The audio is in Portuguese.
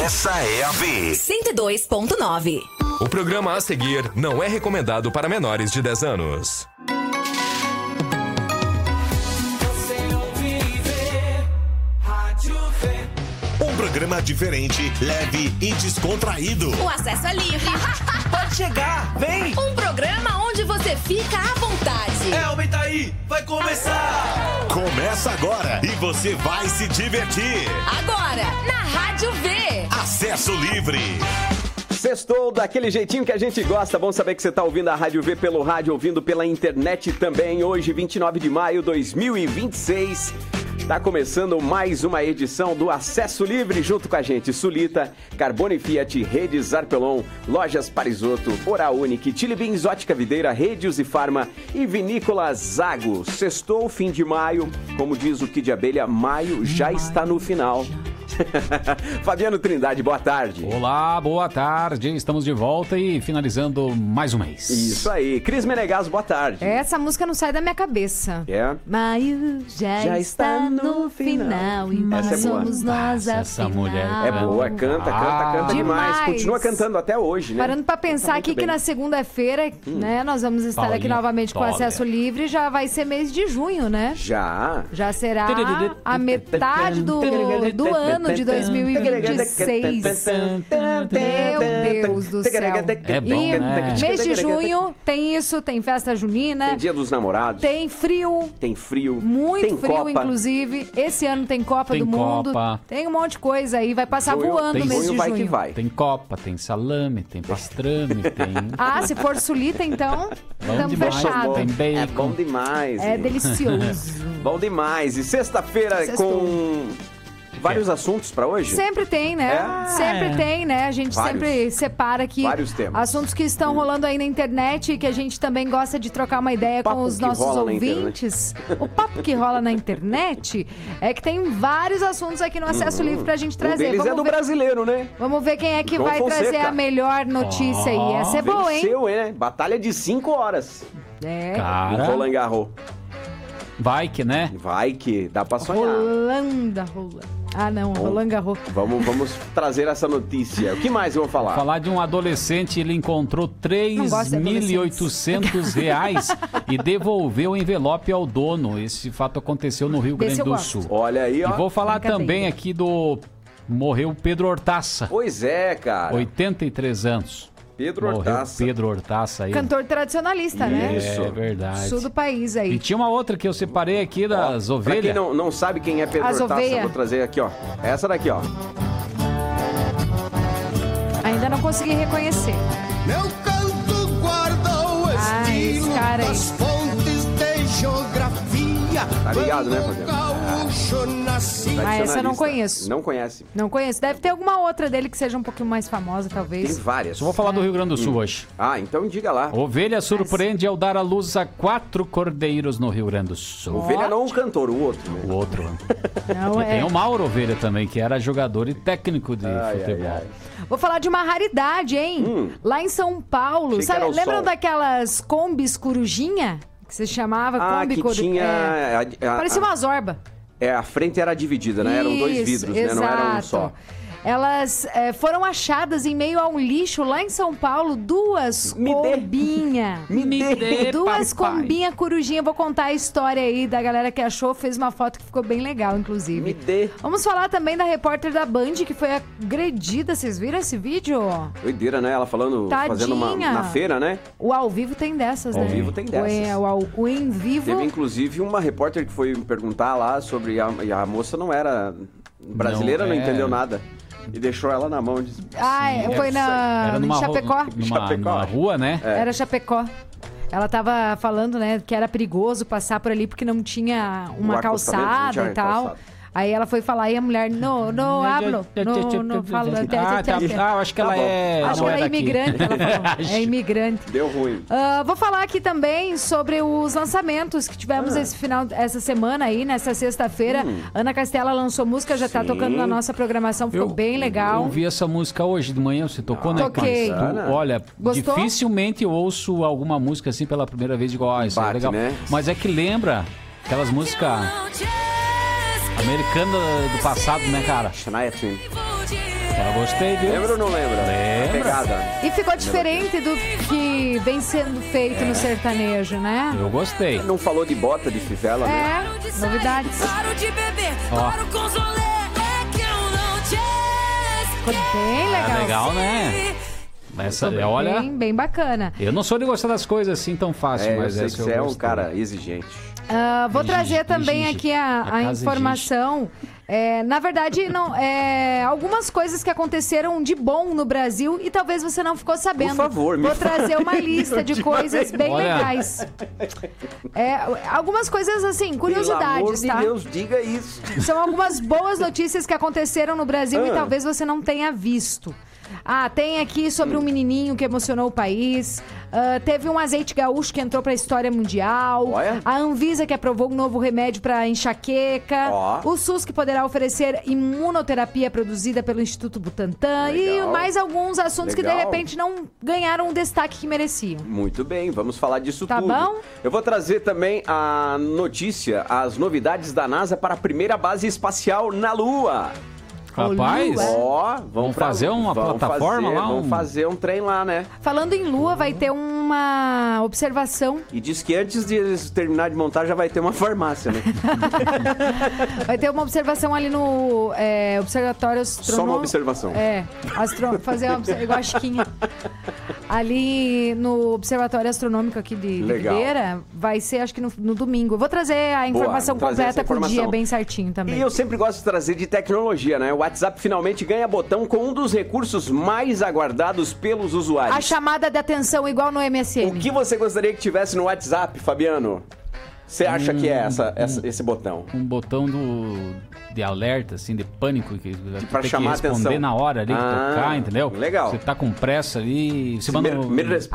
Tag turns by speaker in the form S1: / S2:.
S1: Essa é a V.
S2: 102.9.
S3: O programa a seguir não é recomendado para menores de 10 anos.
S1: Um programa diferente, leve e descontraído.
S2: O acesso é livre.
S4: Pode chegar, vem!
S2: Um programa onde você fica à vontade.
S4: Aumenta aí, vai começar!
S1: Começa agora e você vai se divertir.
S2: Agora, na Rádio V.
S1: Acesso livre.
S5: Sextou daquele jeitinho que a gente gosta. Bom saber que você está ouvindo a Rádio V pelo rádio, ouvindo pela internet também. Hoje, 29 de maio de 2026. Está começando mais uma edição do Acesso Livre, junto com a gente, Sulita, Carbone Fiat, Redes Arpelon, Lojas Parisotto, Oral Unique, Chili Beans, Ótica Videira, Redios e Farma e Vinícola Zago. Sextou, fim de maio, como diz o Kid Abelha, maio já está no final. Fabiano Trindade, boa tarde.
S6: Olá, boa tarde. Estamos de volta e finalizando mais um mês.
S5: Isso aí. Cris Menegas, boa tarde.
S7: Essa música não sai da minha cabeça.
S5: É?
S7: Maio já está no final e
S5: Essa é
S7: somos
S5: boa.
S7: nós afinal.
S6: Essa mulher
S5: É boa, canta demais.
S7: Demais.
S5: Continua cantando até hoje, né?
S7: Parando pra pensar aqui que na segunda-feira, né, nós vamos estar aqui
S6: Paulinha
S7: novamente com
S6: Toller.
S7: acesso livre, já vai ser mês de junho, né?
S5: Já.
S7: Já será a metade do ano de 2026. Meu Deus do céu.
S6: É bom,
S7: E
S6: né?
S7: mês de junho tem isso, tem festa junina,
S5: Tem Dia dos Namorados.
S7: tem frio,
S5: Tem frio.
S7: muito
S5: tem
S7: frio,
S5: Copa.
S7: inclusive. Esse ano tem Copa
S6: Tem
S7: do Mundo.
S6: Copa.
S7: Tem um monte de coisa aí. Vai passar
S5: Junho-
S7: voando
S5: tem
S7: o mês de
S5: junho, vai
S7: junho.
S5: que vai.
S6: Tem copa, tem salame, tem pastrame, tem...
S7: Ah, se for sulita, então,
S6: Bom
S7: estamos
S6: demais.
S7: fechados.
S6: Tem bacon.
S5: É bom demais.
S7: É
S5: hein?
S7: delicioso.
S5: Bom demais. E sexta-feira
S7: Sextou.
S5: com vários assuntos pra hoje?
S7: Sempre tem, né?
S5: É?
S7: Sempre tem, né? A gente
S5: Vários.
S7: sempre separa aqui
S5: Vários temas.
S7: assuntos que estão rolando aí na internet e que a gente também gosta de trocar uma ideia
S5: Papo
S7: com os
S5: que
S7: nossos
S5: rola na
S7: ouvintes. O papo que rola na internet é que tem vários assuntos aqui no Acesso Livre pra gente
S5: Um
S7: trazer.
S5: deles é do brasileiro, né?
S7: Vamos ver quem é que
S5: João
S7: vai
S5: Fonseca.
S7: trazer a melhor notícia aí. Essa é boa, hein?
S5: Venceu, hein, né? Batalha de 5 horas.
S7: É.
S5: No
S6: Cara,
S5: Roland Garros.
S6: vai que, né?
S5: Vai que dá pra sonhar.
S7: Roland. Ah, não, Roland Garros.
S5: Vamos trazer essa notícia. O que mais eu vou falar?
S6: Falar de um adolescente, ele encontrou
S7: Não gosto de
S6: R$3.800 e devolveu o envelope ao dono. Esse fato aconteceu no Rio
S7: Desse
S6: Grande
S7: eu
S6: do
S7: gosto.
S6: Sul.
S5: Olha aí,
S6: E
S5: ó.
S6: vou falar
S7: Brincadeira.
S6: também aqui do... Morreu Pedro Hortaça,
S5: Pois é, cara.
S6: 83 anos.
S5: Pedro
S6: Morreu
S5: Hortaça.
S6: Pedro Hortaça aí.
S7: Cantor tradicionalista, né?
S5: Isso.
S6: É verdade.
S7: Sul do país
S6: E
S7: aí.
S6: tinha uma outra que eu separei aqui das
S5: Pra quem
S6: ovelhas.
S5: não sabe quem é Pedro
S7: As
S5: Hortaça,
S7: ovelhas.
S5: vou trazer aqui, ó. Essa daqui, ó.
S7: Ainda não consegui reconhecer.
S8: Meu canto guarda o
S7: Ah,
S8: estilo
S7: esse cara aí.
S8: das fontes de geografia.
S5: Tá ligado, né, Fabiano?
S8: Gaúcho nasci.
S7: Ah, essa eu não
S5: Tradicionalista.
S7: conheço.
S5: Não conhece.
S7: Não conheço. Deve ter alguma outra dele que seja um pouquinho mais famosa,
S5: Tem
S7: talvez.
S5: várias.
S6: Só vou falar do Rio Grande do Sul hoje.
S5: Ah, então diga lá.
S6: Ovelha surpreende ao dar à luz a 4 cordeiros no Rio Grande do Sul.
S5: Ovelha não o cantor, o outro, né?
S6: O outro.
S7: Não,
S6: E tem
S7: é.
S6: o Mauro Ovelha também, que era jogador e técnico de futebol.
S7: Vou falar de uma raridade, hein? Lá em São Paulo.
S5: Achei que era o
S7: Lembram
S5: sol.
S7: daquelas combis corujinha? Que se chamava
S5: Ah,
S7: Kombi
S5: que
S7: Corujinha.
S5: tinha...
S7: Parecia uma zorba.
S5: a frente era dividida, né? Eram dois
S7: Isso,
S5: vidros, né? Não era um
S7: exato.
S5: só.
S7: Elas foram achadas em meio a um lixo lá em São Paulo, duas
S5: Me dê.
S7: combinha.
S6: Me dê,
S7: Duas
S6: papai.
S7: combinha corujinha. Vou contar a história aí da galera que achou. Fez uma foto que ficou bem legal, inclusive.
S5: Me dê.
S7: Vamos falar também da repórter da Band, que foi agredida. Vocês viram esse vídeo?
S5: Doideira, né? Ela falando, fazendo uma
S7: Tadinha.
S5: na feira, né?
S7: O ao vivo tem dessas, né?
S5: Ao vivo tem dessas.
S7: O em vivo...
S5: Teve inclusive uma repórter que foi perguntar lá sobre e a moça não era brasileira, não
S6: é.
S5: entendeu nada. E deixou ela na mão. Disse,
S7: foi
S6: Era
S7: em
S6: numa,
S7: Chapecó.
S6: numa rua, né?
S7: Era Chapecó. Ela tava falando, né, que era perigoso passar por ali porque não tinha uma
S5: O acostamento não
S7: calçada
S5: tinha
S7: e tal.
S5: calçada.
S7: Aí ela foi falar e a mulher, não hablo, não falo.
S6: Eu acho que ela
S5: Tá bom.
S6: é.
S7: Acho
S6: não
S7: que ela é
S6: daqui.
S7: imigrante, ela falou. É imigrante.
S5: Deu ruim.
S7: Vou falar aqui também sobre os lançamentos que tivemos essa semana aí, nessa sexta-feira. Ana Castela lançou música, já tá
S5: Sim.
S7: tocando na nossa programação, ficou bem legal.
S6: Eu vi essa música hoje de manhã, você tocou, né,
S7: Toquei.
S6: Cris? Olha,
S7: Gostou?
S6: dificilmente eu ouço alguma música assim pela primeira vez e digo, ó, isso é
S5: Bate,
S6: legal.
S5: né?
S6: Mas é que lembra aquelas músicas americanas do passado, né, cara?
S5: Shania Twain.
S6: Eu gostei, viu?
S5: Lembra ou não lembra?
S6: Lembra.
S5: Pegada.
S7: E ficou diferente do que vem sendo feito no sertanejo, né?
S6: Eu gostei.
S5: Não falou de bota de fivela, né?
S7: É, novidades.
S6: Ó.
S7: Ficou bem legal.
S6: É legal, né? Essa, olha,
S7: Bem bacana.
S6: eu não sou de gostar das coisas assim tão fácil,
S5: Eu
S6: mas
S5: sei
S6: essa
S5: que
S6: eu
S5: você é um
S6: gostei.
S5: cara exigente.
S7: Vou trazer também aqui a
S6: casa
S7: informação. Na verdade, não, algumas coisas que aconteceram de bom no Brasil e talvez você não ficou sabendo.
S5: Por favor, me
S7: Vou trazer uma lista de coisas bem
S6: Olha.
S7: legais. Algumas coisas assim, curiosidades,
S5: Pelo
S7: tá?
S5: amor de Deus, diga isso.
S7: São algumas boas notícias que aconteceram no Brasil e talvez você não tenha visto. Tem aqui sobre um menininho que emocionou o país. Teve um azeite gaúcho que entrou para a história mundial.
S5: Olha.
S7: A Anvisa que aprovou um novo remédio para enxaqueca.
S5: Ó.
S7: O SUS que poderá oferecer imunoterapia produzida pelo Instituto Butantan.
S5: Legal.
S7: E mais alguns assuntos que de
S5: Legal.
S7: repente não ganharam o destaque que mereciam.
S5: Muito bem, vamos falar disso
S7: Tá
S5: tudo.
S7: bom?
S5: Eu vou trazer também a notícia, as novidades da NASA para a primeira base espacial na Lua.
S6: Rapaz,
S7: Lua.
S6: Vamos fazer uma plataforma lá?
S5: Vamos fazer um trem lá, né?
S7: Falando em Lua, vai ter uma observação.
S5: E diz que antes de eles terminar de montar já vai ter uma farmácia, né?
S7: Vai ter uma observação ali no Observatório Astronômico.
S5: Só uma observação.
S7: Fazer uma igual a Chiquinha. Ali no Observatório Astronômico aqui de
S5: Legal.
S7: Videira, vai ser acho que no domingo. Eu vou trazer a informação
S5: trazer essa
S7: completa com o dia
S5: informação.
S7: bem certinho também.
S5: E eu sempre gosto de trazer de tecnologia, né? O WhatsApp finalmente ganha botão com um dos recursos mais aguardados pelos usuários.
S7: A chamada de atenção igual no MSN.
S5: O que você gostaria que tivesse no WhatsApp, Fabiano? Você acha que é esse botão?
S6: Um botão de alerta, assim, de pânico, que
S5: pra
S6: tem
S5: chamar
S6: que responder
S5: atenção.
S6: na hora ali, tocar, entendeu?
S5: Legal.
S6: Você tá com pressa ali, você manda...
S5: Me